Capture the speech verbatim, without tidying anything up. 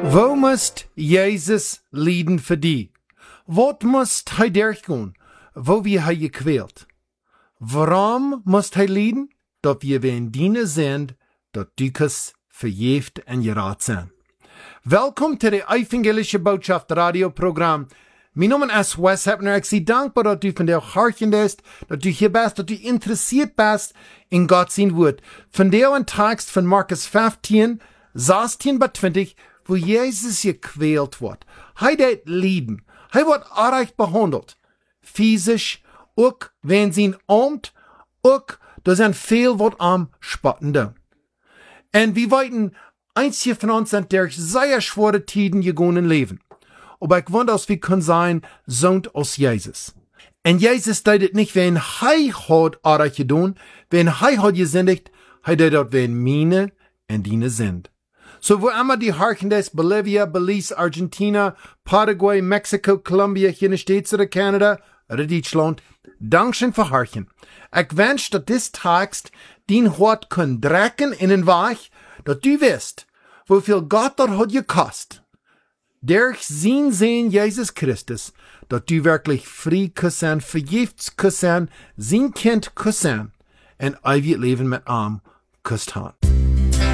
Wo moest Jezus lijden voor die? Wat moest hij durchgaan? Wo wie hij gekwält? Waarom moest hij lijden? Dat wir wen dienen zijn, dat dukes verjeft en geraad zijn. Welkom to de Evangelische Botschaft radioprogram. Mijn naam is Wes Hepner. Ik zie dankbaar dat u vandaag hartje bent, dat u hier bent, dat u geïnteresseerd bent in God zijn woord. Vandaag een tekst van Markus vijftien, zestien bis twintig, wo Jezus gekwält wordt. Hij deed lijden. Hij wordt erg behandeld. Fysisch, ook wenn zijn amt, ook er zijn veel wat am spottende. En we weten, einzige van ons zijn durch sehr schwere tijden gegaan in leven. Aber ik wonder als we kunnen zijn, zo'n als Jezus. En Jezus deed het niet, wenn hij had erg gedaan, wenn hij had gezendigd, hij deed dat wenn meine en dine sind. So wo immer die Harkendes, Bolivia, Belize, Argentina, Paraguay, Mexico, Colombia, Verenigde Staten oder Canada, oder Deutschland, Dankeschön für Harken. Ich wünsche, dass this Text den Hort kann drecken in den Weg, dass du weißt, wieviel Gott dort hat gekost. Durch sein Sehen Jesus Christus, dass du wirklich frei küssen, vergifts küssen, sein Kind küssen, und ewig Leben mit ihm küsst haben.